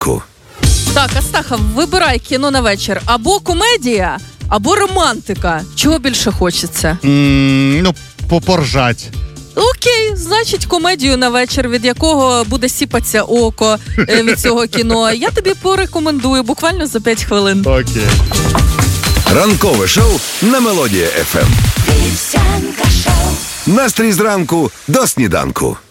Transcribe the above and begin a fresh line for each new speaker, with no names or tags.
ранку.
Так, Астахов, вибирай кіно на вечір. Або комедія, або романтика. Чого більше хочеться?
Поржать.
Окей, значить комедію на вечір, від якого буде сіпатися око від цього кіно. Я тобі порекомендую буквально за 5 хвилин.
Окей.
Ранкове шоу на Мелодія ФМ. Настрій зранку до сніданку.